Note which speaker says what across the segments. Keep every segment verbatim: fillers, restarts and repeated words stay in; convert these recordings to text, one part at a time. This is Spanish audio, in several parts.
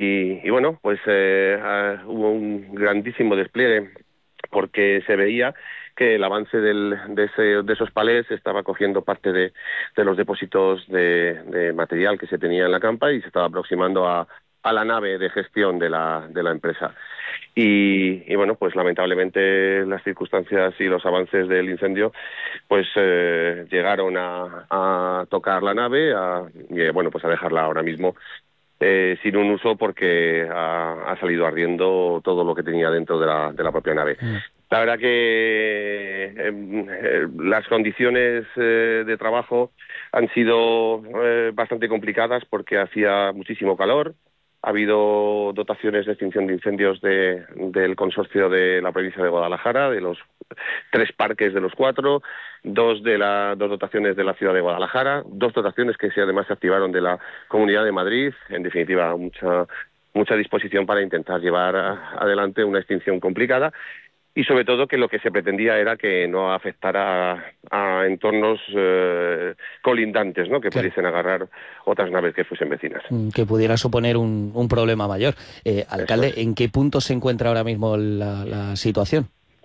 Speaker 1: Y, y bueno, pues eh, uh, hubo un grandísimo despliegue porque se veía que el avance del, de, ese, de esos palés estaba cogiendo parte de, de los depósitos de, de material que se tenía en la campa y se estaba aproximando a, a la nave de gestión de la, de la empresa. Y, y bueno, pues lamentablemente las circunstancias y los avances del incendio pues eh, llegaron a, a tocar la nave a, y bueno, pues a dejarla ahora mismo Eh, sin un uso porque ha, ha salido ardiendo todo lo que tenía dentro de la, de la propia nave. Mm. La verdad que eh, eh, las condiciones eh, de trabajo han sido eh, bastante complicadas porque hacía muchísimo calor. Ha habido dotaciones de extinción de incendios de, del consorcio de la provincia de Guadalajara, de los tres parques de los cuatro, dos de la dos dotaciones de la ciudad de Guadalajara, dos dotaciones que se, además se activaron de la Comunidad de Madrid. En definitiva, mucha mucha disposición para intentar llevar a, adelante una extinción complicada. Y sobre todo que lo que se pretendía era que no afectara a, a entornos eh, colindantes, ¿no? Que claro, pudiesen agarrar otras naves que fuesen vecinas.
Speaker 2: Que pudiera suponer un, un problema mayor. Eh, alcalde, es. ¿En qué punto se encuentra ahora mismo la, la situación?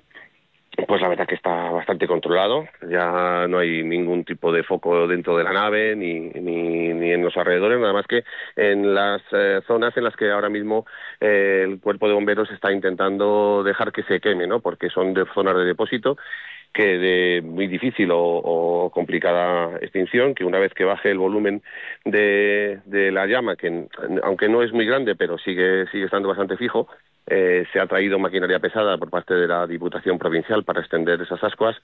Speaker 1: Pues la verdad que está bastante controlado, ya no hay ningún tipo de foco dentro de la nave ni, ni, ni en los alrededores, nada más que en las eh, zonas en las que ahora mismo eh, el cuerpo de bomberos está intentando dejar que se queme, ¿no? Porque son de zonas de depósito que de muy difícil o, o complicada extinción, que una vez que baje el volumen de, de la llama, que aunque no es muy grande, pero sigue, sigue estando bastante fijo, Eh, se ha traído maquinaria pesada por parte de la Diputación Provincial para extender esas ascuas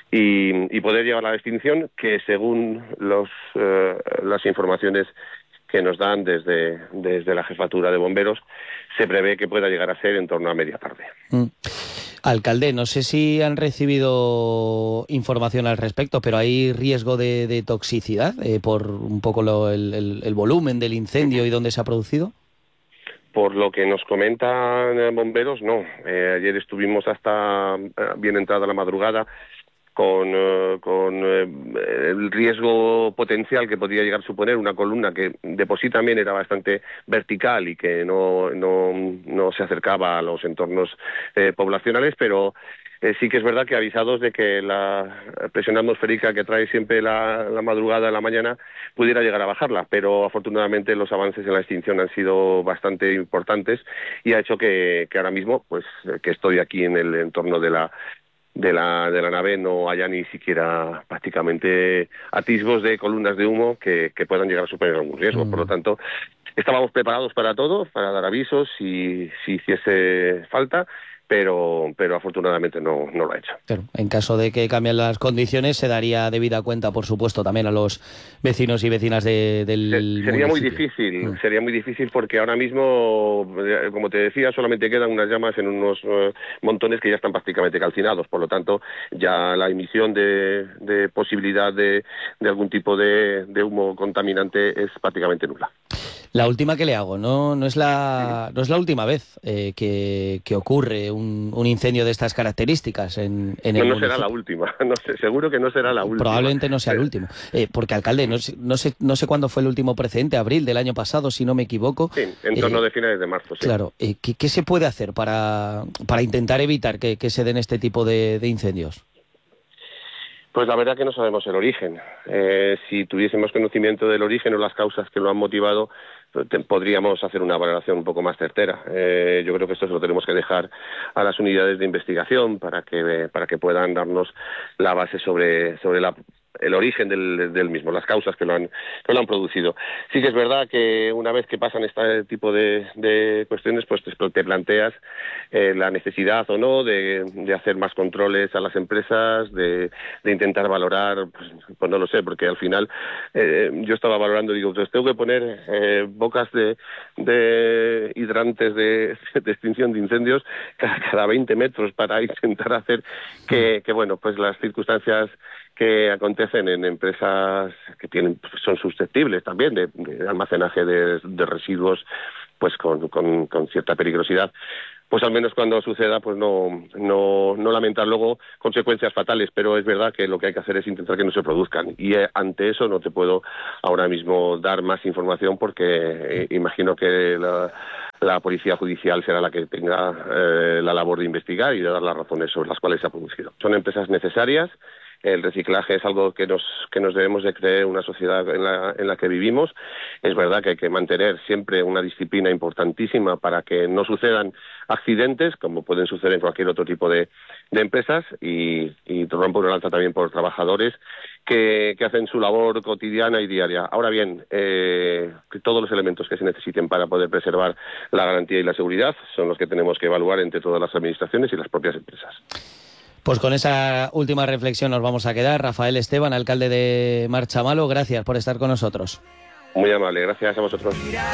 Speaker 1: y, y poder llevar a la extinción, que según los, eh, las informaciones que nos dan desde, desde la Jefatura de Bomberos, se prevé que pueda llegar a ser en torno a media tarde.
Speaker 2: Mm. Alcalde, no sé si han recibido información al respecto, pero ¿hay riesgo de, de toxicidad eh, por un poco lo, el, el, el volumen del incendio y dónde se ha producido?
Speaker 1: Por lo que nos comentan bomberos, no. Eh, ayer estuvimos hasta eh, bien entrada la madrugada con, eh, con eh, el riesgo potencial que podría llegar a suponer una columna que de por sí también era bastante vertical y que no, no, no se acercaba a los entornos eh, poblacionales, pero Eh, sí que es verdad que avisados de que la presión atmosférica que trae siempre la, la madrugada, la mañana, pudiera llegar a bajarla, pero afortunadamente los avances en la extinción han sido bastante importantes y ha hecho que, que ahora mismo, pues que estoy aquí en el entorno de la de la de la nave, no haya ni siquiera prácticamente atisbos de columnas de humo que, que puedan llegar a suponer algún riesgo. Mm. Por lo tanto, estábamos preparados para todo, para dar avisos si, si hiciese falta, pero pero afortunadamente no, no lo ha hecho.
Speaker 2: Claro, en caso de que cambien las condiciones, se daría debida cuenta, por supuesto, también a los vecinos y vecinas de, del
Speaker 1: Sería
Speaker 2: municipio.
Speaker 1: muy difícil, mm. sería muy difícil porque ahora mismo, como te decía, solamente quedan unas llamas en unos uh, montones que ya están prácticamente calcinados, por lo tanto, ya la emisión de, de posibilidad de, de algún tipo de, de humo contaminante es prácticamente nula.
Speaker 2: La última que le hago, no, no es la no es la última vez eh, que, que ocurre un, un incendio de estas características en, en el
Speaker 1: No, no
Speaker 2: municipio.
Speaker 1: será la última, no sé, seguro que no será la última.
Speaker 2: Probablemente no sea el último, eh, porque alcalde, no sé, no sé no sé cuándo fue el último precedente, abril del año pasado, si no me equivoco.
Speaker 1: Sí, en torno
Speaker 2: eh,
Speaker 1: de finales de marzo, sí.
Speaker 2: Claro, eh, ¿qué, ¿qué se puede hacer para, para intentar evitar que, que se den este tipo de, de incendios?
Speaker 1: Pues la verdad que no sabemos el origen. Eh, si tuviésemos conocimiento del origen o las causas que lo han motivado, podríamos hacer una valoración un poco más certera. Eh, yo creo que esto se lo tenemos que dejar a las unidades de investigación para que para que puedan darnos la base sobre sobre la el origen del, del mismo, las causas que lo han que lo han producido. Sí que es verdad que una vez que pasan este tipo de, de cuestiones, pues te, te planteas eh, la necesidad o no de, de hacer más controles a las empresas, de, de intentar valorar, pues, pues no lo sé, porque al final eh, yo estaba valorando, digo, pues tengo que poner eh, bocas de, de hidrantes de, de extinción de incendios cada, cada veinte metros para intentar hacer que, que, bueno, pues las circunstancias que acontecen en empresas que tienen son susceptibles también de, de almacenaje de, de residuos pues con, con, con cierta peligrosidad, pues al menos cuando suceda pues no, no, no lamentar luego consecuencias fatales, pero es verdad que lo que hay que hacer es intentar que no se produzcan y eh, ante eso no te puedo ahora mismo dar más información porque eh, imagino que la, la policía judicial será la que tenga eh, la labor de investigar y de dar las razones sobre las cuales se ha producido. Son empresas necesarias. El reciclaje es algo que nos que nos debemos de creer, una sociedad en la, en la que vivimos. Es verdad que hay que mantener siempre una disciplina importantísima para que no sucedan accidentes, como pueden suceder en cualquier otro tipo de, de empresas, y, y rompo una lanza también por trabajadores que, que hacen su labor cotidiana y diaria. Ahora bien, eh, todos los elementos que se necesiten para poder preservar la garantía y la seguridad son los que tenemos que evaluar entre todas las administraciones y las propias empresas.
Speaker 2: Pues con esa última reflexión nos vamos a quedar. Rafael Esteban, alcalde de Marchamalo, gracias por estar con nosotros.
Speaker 1: Muy amable, gracias a vosotros.